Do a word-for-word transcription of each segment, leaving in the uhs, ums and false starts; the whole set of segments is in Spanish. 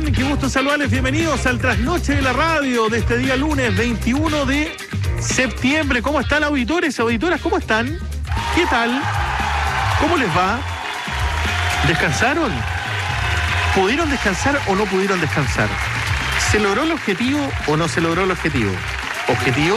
están? Qué gusto saludarles. Bienvenidos al Trasnoche de la Radio de este día lunes veintiuno de septiembre. ¿Cómo están, auditores y auditoras? ¿Cómo están? ¿Qué tal? ¿Cómo les va? ¿Descansaron? ¿Pudieron descansar o no pudieron descansar? ¿Se logró el objetivo o no se logró el objetivo? Objetivo: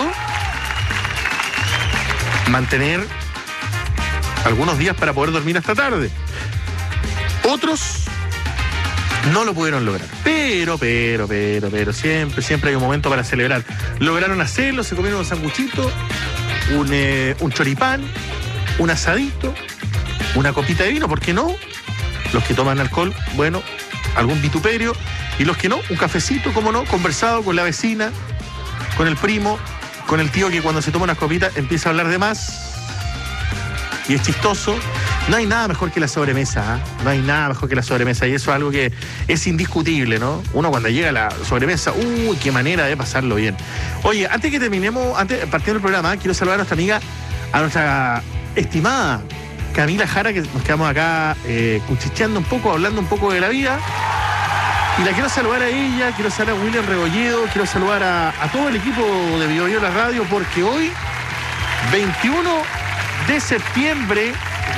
mantener algunos días para poder dormir hasta tarde. Otros no lo pudieron lograr. Pero, pero, pero, pero, siempre, siempre hay un momento para celebrar. Lograron hacerlo, se comieron un sanguchito, un, eh, un choripán, un asadito, una copita de vino, ¿por qué no? Los que toman alcohol, bueno, algún vituperio. Y los que no, un cafecito, ¿cómo no? Conversado con la vecina, con el primo, con el tío que cuando se toma unas copitas empieza a hablar de más. Y es chistoso. No hay nada mejor que la sobremesa, ¿eh? No hay nada mejor que la sobremesa. Y eso es algo que es indiscutible, ¿no? Uno cuando llega a la sobremesa, uy, qué manera de pasarlo bien. Oye, antes que terminemos, antes partiendo del programa, quiero saludar a nuestra amiga, a nuestra estimada Camila Jara, que nos quedamos acá eh, cuchicheando un poco, hablando un poco de la vida. Y la quiero saludar a ella, quiero saludar a William Rebolledo, quiero saludar a, a todo el equipo de Bio Bio La Radio, porque hoy, veintiuno de septiembre,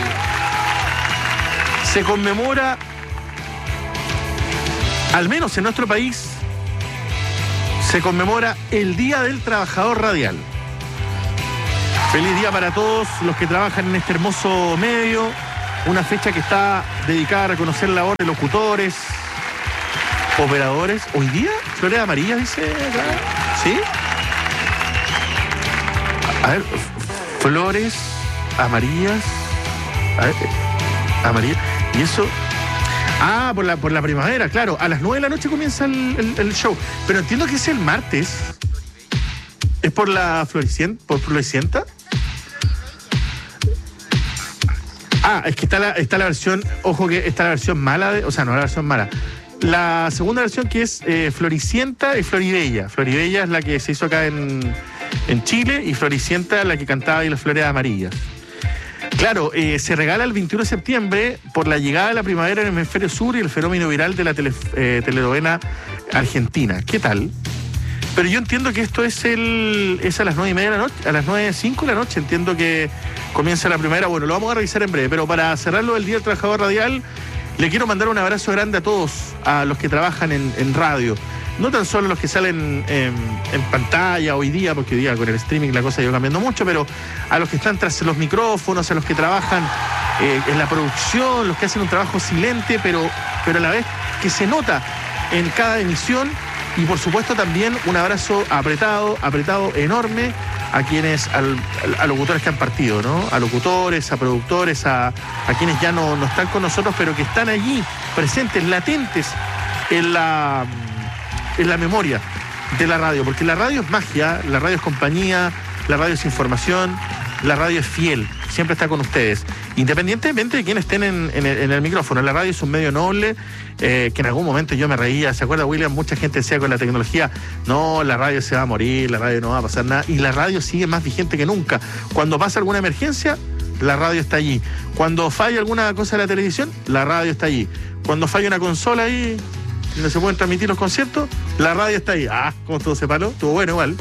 se conmemora, al menos en nuestro país, se conmemora el Día del Trabajador Radial. Feliz día para todos los que trabajan en este hermoso medio, una fecha que está dedicada a reconocer la labor de locutores, operadores. Hoy día, flores amarillas, dice acá. ¿Sí? A ver, flores amarillas. A ver, amarillas. Y eso. Ah, por la, por la primavera, claro. A las nueve de la noche comienza el, el, el show. Pero entiendo que es el martes. ¿Es por la floricienta? ¿Por floricienta? Ah, es que está la, está la versión. Ojo que está la versión mala. De, o sea, no la versión mala. La segunda versión, que es eh, Floricienta y Floribella. Floribella es la que se hizo acá en, en Chile, y Floricienta la que cantaba y las flores amarillas. Claro, eh, se regala el veintiuno de septiembre por la llegada de la primavera en el hemisferio sur y el fenómeno viral de la tele, eh, telenovela argentina. ¿Qué tal? Pero yo entiendo que esto es el es a las nueve y media de la noche, a las nueve cinco de la noche, entiendo que comienza la primavera. Bueno, lo vamos a revisar en breve, pero para cerrarlo del Día del Trabajador Radial, le quiero mandar un abrazo grande a todos, a los que trabajan en, en radio. No tan solo los que salen en, en pantalla hoy día, porque hoy día con el streaming la cosa ha ido cambiando mucho, pero a los que están tras los micrófonos, a los que trabajan eh, en la producción, los que hacen un trabajo silente, pero, pero a la vez que se nota en cada emisión. Y por supuesto también un abrazo apretado, apretado, enorme a quienes, al, a locutores que han partido, ¿no? A locutores, a productores, a, a quienes ya no, no están con nosotros, pero que están allí, presentes, latentes en la, en la memoria de la radio. Porque la radio es magia, la radio es compañía, la radio es información, la radio es fiel, siempre está con ustedes. Independientemente de quienes estén en, en, el, en el micrófono, la radio es un medio noble, eh, que en algún momento yo me reía. ¿Se acuerda, William? Mucha gente decía con la tecnología, no, la radio se va a morir, la radio no va a pasar nada. Y la radio sigue más vigente que nunca. Cuando pasa alguna emergencia, la radio está allí. Cuando falla alguna cosa de la televisión, la radio está allí. Cuando falla una consola ahí, donde se pueden transmitir los conciertos, la radio está ahí. Ah, como todo se paró, estuvo bueno igual.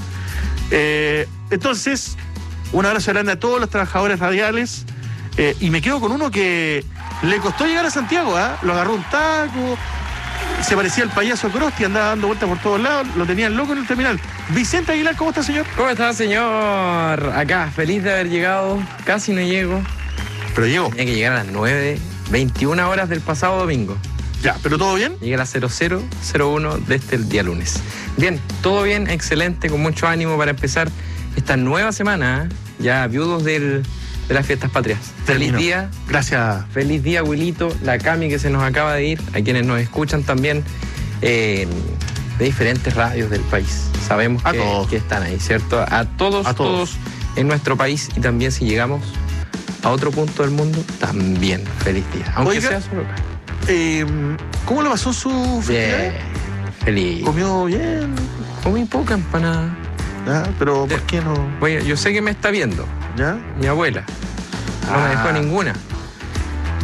Eh, entonces, un abrazo grande a todos los trabajadores radiales. Eh, y me quedo con uno que le costó llegar a Santiago, ¿eh? Lo agarró un taco, se parecía al payaso Crosti, andaba dando vueltas por todos lados, lo tenían loco en el terminal. Vicente Aguilar, ¿cómo está, señor? ¿Cómo está, señor? Acá, feliz de haber llegado, casi no llego. Pero llegó. Tenía que llegar a las nueve, veintiuna horas del pasado domingo. Ya, ¿pero todo bien? Llegué a las cero cero cero uno de este el día lunes. Bien, todo bien, excelente, con mucho ánimo para empezar esta nueva semana, ¿eh? Ya viudos del... de las fiestas patrias. Termino. Feliz día. Gracias. Feliz día, Wilito, la Cami que se nos acaba de ir, a quienes nos escuchan también eh, de diferentes radios del país. Sabemos que, que están ahí, ¿cierto? A todos, a todos, todos en nuestro país, y también si llegamos a otro punto del mundo, también feliz día. Aunque Oiga, sea solo acá. Eh, ¿Cómo lo pasó su festividad? Bien, feliz. ¿Comió bien? Comí poca empanada. ¿Ya? ¿Pero por qué no? Oye, yo sé que me está viendo. ¿Ya? Mi abuela. No ah. me dejó ninguna.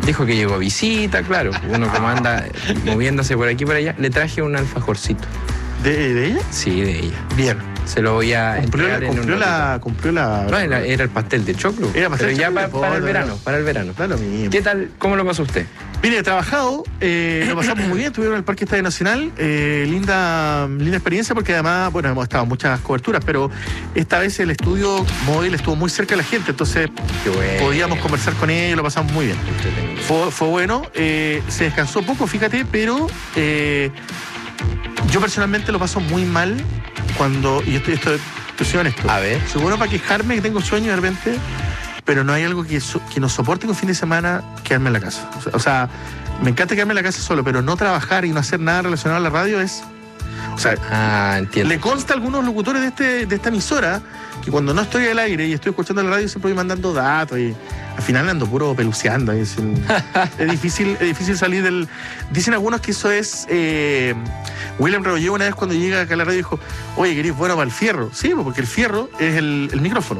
Dijo que llegó visita, claro. Uno como anda moviéndose por aquí y por allá. Le traje un alfajorcito. ¿De, de ella? Sí, de ella. Bien. Se lo voy a Cumplió la, entregar en cumplió un la, cumplió la... No, era, era el pastel de choclo. Era pastel pero de ya choclo, pa- po, para el no, verano, no. para el verano. Da lo mismo. ¿Qué tal? ¿Cómo lo pasó usted? Mire, he trabajado, eh, lo pasamos muy bien, estuvieron en el Parque Estadio Nacional, eh, linda, linda experiencia porque además, bueno, hemos estado en muchas coberturas, pero esta vez el estudio móvil estuvo muy cerca de la gente, entonces Qué bueno. podíamos conversar con ellos, lo pasamos muy bien. Fue, fue bueno, eh, se descansó poco, fíjate, pero eh, yo personalmente lo paso muy mal cuando, y esto, esto, esto soy honesto, A ver. soy bueno para quejarme que tengo sueño de repente, pero no hay algo que, so, que nos soporte un fin de semana quedarme en la casa. O sea, o sea, me encanta quedarme en la casa solo, pero no trabajar y no hacer nada relacionado a la radio es... O sea, Ah, entiendo. le consta a algunos locutores de, este, de esta emisora que cuando no estoy al aire y estoy escuchando la radio siempre voy mandando datos y al final ando puro peluceando. ahí, Es, un- es difícil, es difícil salir del... Dicen algunos que eso es... Eh, William Rebolledo una vez cuando llega acá a la radio dijo, oye, ¿querés bueno para el fierro? Sí, porque el fierro es el, el micrófono.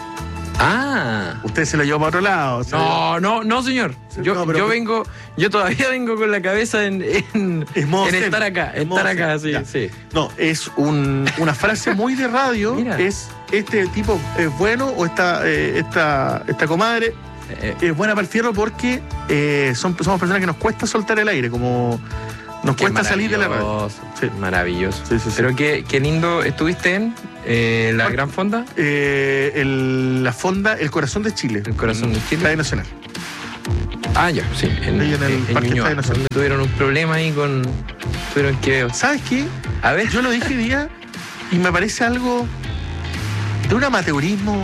Ah. Usted se lo llevó para otro lado. se lo llevó- No, no, no, señor. Yo, No, pero- yo vengo, yo todavía vengo con la cabeza en, en, Es modo en zen. estar acá, Es en modo estar acá, zen. sí, Ya. sí. No, es un- una frase muy de radio. Mira. Es este tipo es bueno o esta, eh, esta, esta comadre Eh, es buena para el fierro porque eh, son, somos personas que nos cuesta soltar el aire, como nos qué cuesta salir de la radio. maravilloso, Sí. Maravilloso. Sí, sí, sí. Pero qué, qué lindo, ¿estuviste en eh, la Parque- Gran Fonda? Eh, el- la fonda El Corazón de Chile. El Corazón de Chile. Estadio Nacional. Ah, ya, sí. En, Ahí en el en Parque Ñuñoa, Estadio Nacional. donde tuvieron un problema ahí con... Tuvieron que... ¿Sabes qué? A ver. Yo lo dije hoy día y me parece algo de un amateurismo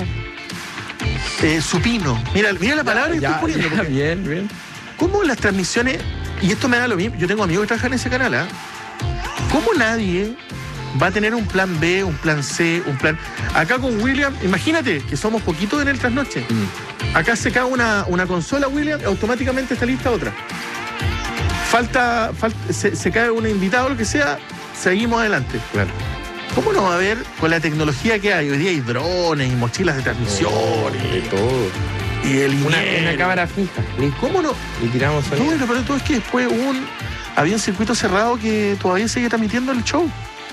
eh, supino. Mira, mira la palabra que Ya, estoy poniendo. ya, porque bien, bien. ¿Cómo las transmisiones, y esto me da lo mismo, yo tengo amigos que trabajan en ese canal, ¿ah? ¿Cómo nadie va a tener un plan B, un plan C, un plan... Acá con William, imagínate que somos poquitos en el trasnoche. Mm. Acá se cae una, una consola, William, automáticamente está lista otra. Falta, falta se, se cae un invitado, lo que sea, seguimos adelante. Claro. ¿Cómo no va a haber con la tecnología que hay? Hoy día hay drones y mochilas de transmisión De todo. y, y el Una, email. una cámara fija. Listo. ¿Cómo no? Y tiramos No, sonido. lo peor de todo es que después hubo un, había un circuito cerrado que todavía sigue transmitiendo el show.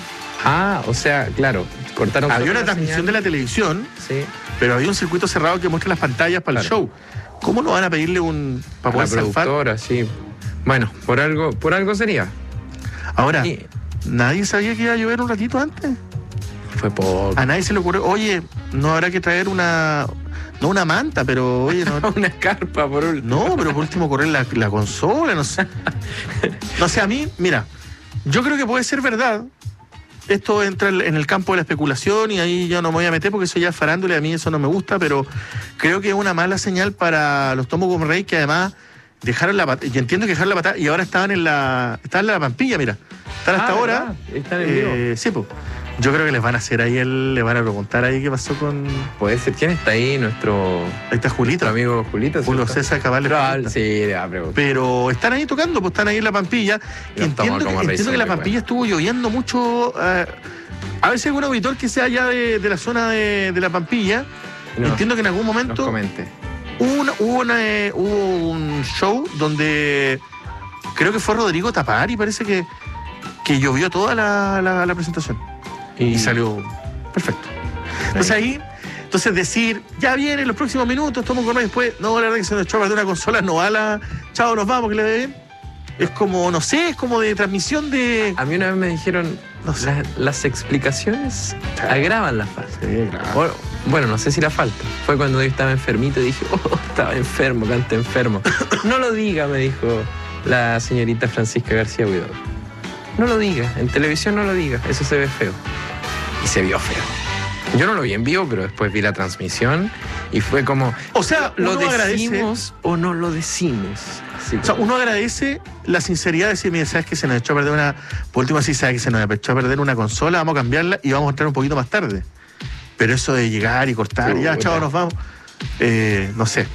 Ah, o sea, claro. Cortaron Había solo una la transmisión señal. de la televisión, Sí. pero había un circuito cerrado que muestra las pantallas para el Claro. show. ¿Cómo no van a pedirle un para La poder zafar? productora, sí. Bueno, por algo, por algo sería. Ahora, Y nadie sabía que iba a llover un ratito antes. fue poco. A nadie se le ocurrió, oye, no habrá que traer una, no una manta, pero oye, no, Una carpa por un. no, pero por último correr la, la consola, no sé. No sé, a mí, mira, yo creo que puede ser verdad. Esto entra en el campo de la especulación y ahí yo no me voy a meter porque eso ya es farándula y a mí eso no me gusta, pero creo que es una mala señal para los Tomos como Rey que además dejaron la patada, yo entiendo que dejaron la patada y ahora estaban en la, estaban en la Pampilla, mira, están hasta Ah, ahora. ¿verdad? Están en vivo. Eh, sí, pues. Yo creo que les van a hacer ahí, el, le van a preguntar ahí qué pasó con... Puede ser. ¿Quién está ahí? Nuestro, Ahí está Julito, nuestro amigo Julito. Julio ¿cierto? César Cabal. le Probable- pregunta. Sí, le va a preguntar. Pero están ahí tocando, pues están ahí en la Pampilla. Y Y los Tomos entiendo que, como Rey entiendo son que la muy Pampilla estuvo lloviendo mucho. eh, a ver si hay algún auditor que sea allá de, de la zona de, de la Pampilla. No, entiendo que en algún nos momento comente. hubo, una- hubo, una, eh, hubo un show donde creo que fue Rodrigo Tapari, parece que, que llovió toda la, la- la presentación. Y salió perfecto. Entonces ahí, entonces decir, ya viene en los próximos minutos, tomo con después, no, la verdad que se nos echó a perder una consola, no va la, chao, nos vamos, que le ve bien. Es como, no sé, es como de transmisión de... A mí una vez me dijeron, No sé. "La- las explicaciones agravan la falta. Sí, claro. O- bueno, no sé si la falta. Fue cuando yo estaba enfermito y dije, oh, estaba enfermo, canta enfermo. No lo diga, me dijo la señorita Francisca García Huidobro. No lo diga, en televisión no lo diga, eso se ve feo. Y se vio feo. Yo no lo vi en vivo, pero después vi la transmisión y fue como, O sea, ¿lo uno agradece, decimos o no lo decimos? Así o sea, como- uno agradece la sinceridad de decir, mira, sabes que se nos echó a perder una, por último sí, sabes que se nos echó a perder una consola, vamos a cambiarla y vamos a entrar un poquito más tarde. Pero eso de llegar y cortar, Sí, ya, bueno. chao, nos vamos, eh, no sé.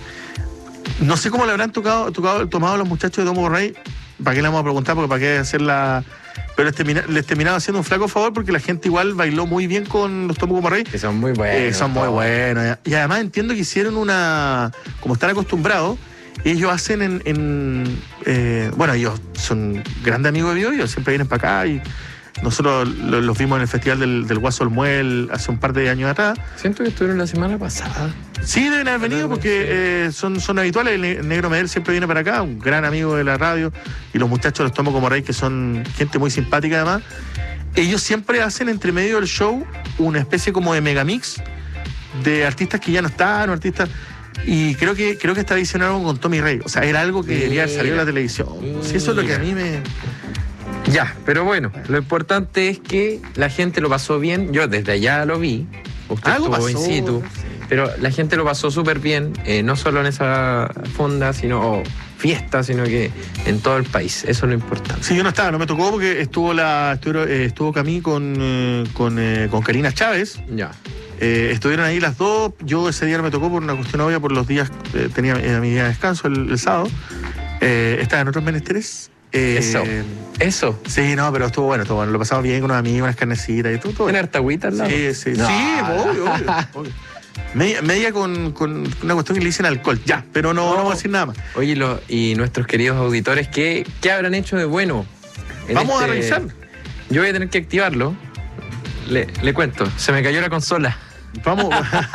No sé cómo le habrán tocado, tocado, tomado los muchachos de Domo Rey, para qué le vamos a preguntar, porque para qué hacer la... Pero les, termina, les terminaba haciendo un flaco favor porque la gente igual bailó muy bien con los Tomo como Rey. que son muy buenos. Eh, son muy todos. buenos. Y además entiendo que hicieron una, como están acostumbrados, Y ellos hacen en... en eh, bueno, ellos son grandes amigos de Bio Bio, siempre vienen para acá y nosotros los, los vimos en el festival del, del Guaso Olmuel hace un par de años atrás. Siento que estuvieron la semana pasada. Sí, deben haber venido porque eh, son, son habituales. El Negro Medel siempre viene para acá, un gran amigo de la radio, y los muchachos los tomo como rey, que son gente muy simpática además. Ellos siempre hacen entre medio del show una especie como de megamix de artistas que ya no están, o artistas... Y creo que creo que esta edición era algo con Tommy Rey. O sea, era algo que debería haber salido en la televisión. Sí, eso es lo que a mí me... Ya, pero bueno, lo importante es que la gente lo pasó bien. Yo desde allá lo vi. Usted Algo estuvo pasó, in situ. sí. Pero la gente lo pasó súper bien, eh, no solo en esa fonda, sino o fiesta, sino que en todo el país. Eso es lo importante. Sí, yo no estaba, no me tocó porque estuvo la estuvo, eh, estuvo Camí con, eh, con, eh, con Karina Chávez. Ya. Eh, estuvieron ahí las dos. Yo ese día no me tocó por una cuestión obvia, por los días, eh, tenía eh, mi día de descanso el, el sábado. Eh, estaba en otros menesteres. Eh, Eso. Eso. Sí, no, pero estuvo bueno, estuvo bueno. Lo pasamos bien con unos amigos, unas carnecitas y todo. todo ¿Tiene bueno. harta agüita al lado? Sí, sí, No. sí, obvio, obvio, obvio. Media, media con, con una cuestión que le dicen alcohol, ya, pero no, no. no vamos a decir nada más. Oye, lo, y nuestros queridos auditores, ¿qué, qué habrán hecho de bueno? en Vamos a este- revisar. Yo voy a tener que activarlo. Le, le cuento, se me cayó la consola. Vamos.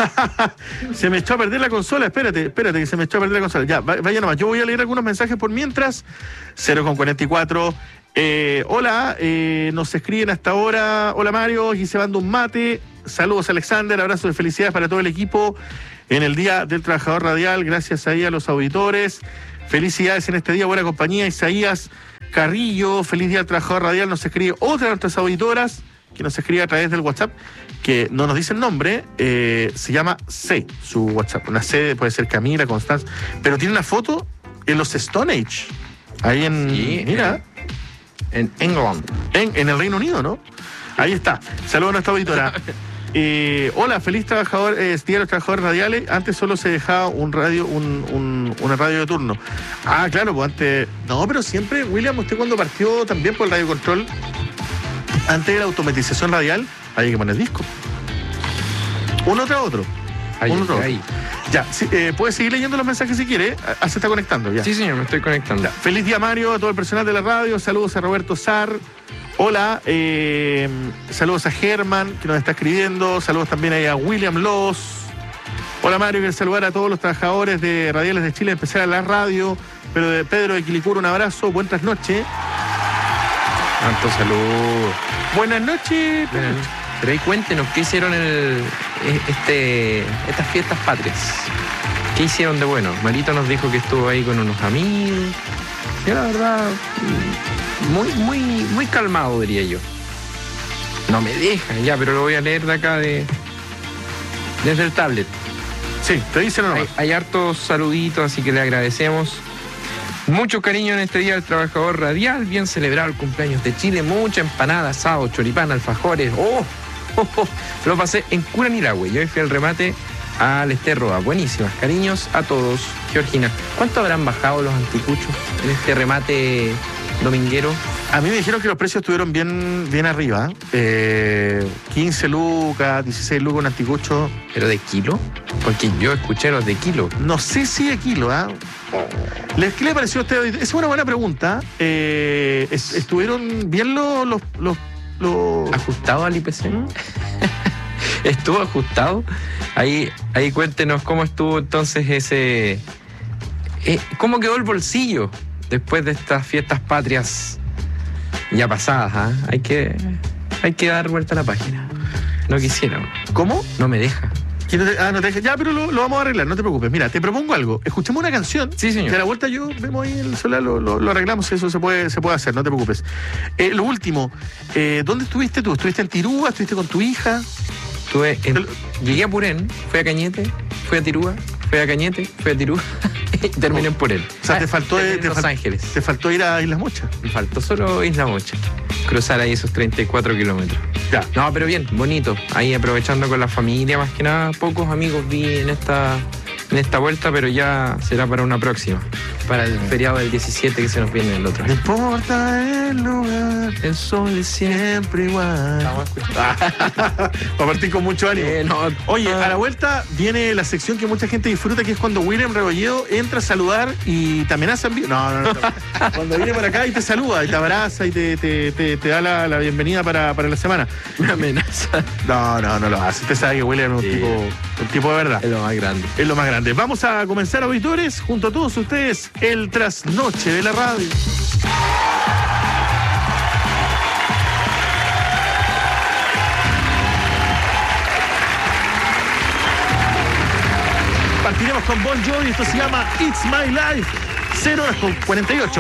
Se me echó a perder la consola. Espérate, espérate, que se me echó a perder la consola. Ya, vaya nomás. Yo voy a leer algunos mensajes por mientras. cero con cuarenta y cuatro. Eh, hola, eh, nos escriben hasta ahora. Hola Mario, y se manda un mate. Saludos Alexander, abrazo de felicidades para todo el equipo en el Día del Trabajador Radial. Gracias ahí a los auditores. Felicidades en este día, buena compañía. Isaías Carrillo, feliz Día del Trabajador Radial. Nos escribe otra de nuestras auditoras que nos escribe a través del WhatsApp, que no nos dice el nombre, eh, se llama C, su WhatsApp. Una C puede ser Camila, Constanza, pero tiene una foto en los Stone Age. Ahí en, Sí, mira, En England. en, en el Reino Unido, ¿no? Ahí está. Saludos a nuestra auditora. Eh, hola, feliz trabajador, eh, Día de los Trabajadores Radiales. Antes solo se dejaba un radio, un, un, una radio de turno. Ah, claro, pues antes... No, pero siempre, William, usted cuando partió también por el radio control, antes de la automatización radial, había que poner disco. Uno tras otro. Ahí, Uno tras otro. ahí. Ya, sí, eh, puedes seguir leyendo los mensajes si quiere. Ah, se está conectando ya. Sí, señor, me estoy conectando. Ya. Feliz día, Mario, a todo el personal de la radio. Saludos a Roberto Sar. Hola, eh, saludos a Germán, que nos está escribiendo. Saludos también ahí a William Loss. Hola, Mario, quiero saludar a todos los trabajadores de Radiales de Chile, en especial a la radio. Pero de Pedro de Quilicura, un abrazo. Buenas noches. Tanto saludos. Buenas noches. Bueno, pero ahí cuéntenos, ¿qué hicieron en el, este, estas fiestas patrias? ¿Qué hicieron de bueno? Marito nos dijo que estuvo ahí con unos amigos. Yo la verdad, muy, muy, muy calmado, diría yo. No me deja, ya, pero lo voy a leer de acá de desde el tablet. Sí, te dicen o no. Hay, hay hartos saluditos, así que le agradecemos. Mucho cariño en este Día del Trabajador Radial. Bien celebrado el cumpleaños de Chile. Mucha empanada, asado, choripán, alfajores. ¡Oh! oh, oh. Lo pasé en Curanilahue. Y hoy fui al remate al Esterroa. Buenísimas. Cariños a todos. Georgina, ¿cuánto habrán bajado los anticuchos en este remate dominguero? A mí me dijeron que los precios estuvieron bien, bien arriba. Eh, quince lucas, dieciséis lucas un anticucho. ¿Pero de kilo? Porque yo escuché los de kilo. No sé si de kilo, ¿ah? ¿Les- ¿Qué le pareció a usted? Esa es una buena pregunta. Eh, es- ¿Estuvieron bien los... los, los, los- ¿Ajustado al I P C? ¿Estuvo ajustado? Ahí, ahí cuéntenos cómo estuvo entonces ese... eh, ¿Cómo quedó el bolsillo después de estas fiestas patrias ya pasadas? ¿Ah? Hay que, hay que dar vuelta a la página. No quisiera. ¿Cómo? No me deja. ¿Que no te- ah, no te dejes? Ya, pero lo, lo vamos a arreglar, no te preocupes. Mira, te propongo algo. Escuchemos una canción. Sí, señor. Y a la vuelta yo vemos ahí el celular, lo, lo- lo arreglamos, eso se puede, se puede hacer, no te preocupes. Eh, lo último, eh, ¿dónde estuviste tú? ¿Estuviste en Tirúa? ¿Estuviste con tu hija? Estuve en- llegué a Purén, fui a Cañete, fui a Tirúa, fui a Cañete, fui a Tirúa y terminé en Purén. O sea, te Ah, faltó, terminé de- en te Los fal- Ángeles. te faltó ir a Islas Mochas. Me faltó solo Isla Mocha. Cruzar ahí esos treinta y cuatro kilómetros. Ya. No, pero bien, bonito. Ahí aprovechando con la familia, más que nada. Pocos amigos vi en esta en esta vuelta, pero ya será para una próxima. Para el feriado del diecisiete que se nos viene el otro No año. importa el lugar, El sol es siempre igual. vamos a escuchar. Va a partir con mucho ánimo. Eh, no, Oye, a la vuelta viene la sección que mucha gente disfruta, que es cuando William Rebolledo entra a saludar y te amenaza en vivo. No, no, no. no. Cuando viene por acá y te saluda, y te abraza y te, te, te, te da la, la bienvenida para, para la semana. una amenaza. No, no, no lo hace. Usted sabe que William es un, Sí. tipo, un tipo de verdad. Es lo más grande. Es lo más grande. Vamos a comenzar, auditores, junto a todos ustedes, el trasnoche de la radio. Partiremos con Bon Jovi, esto se llama It's My Life. cero horas con cuarenta y ocho.